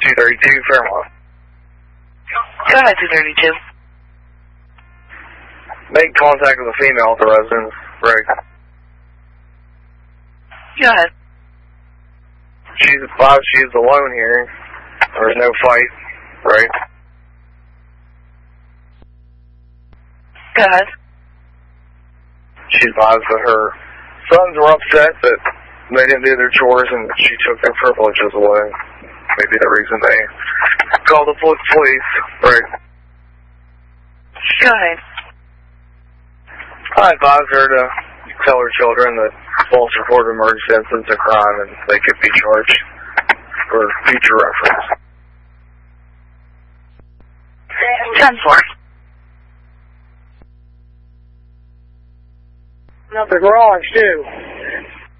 232 Fairmont. Go ahead, 232. Make contact with a female at the residence. Right. Go ahead. She's advised she's alone here. There's no fight. Right. Go ahead. She advised that her sons were upset that they didn't do their chores and she took their privileges away. Maybe the reason they called the police. Right. Go ahead. I advised her to tell her children that false report of emergency incidents of crime and they could be charged for future reference. 10-4. Up the garage, too.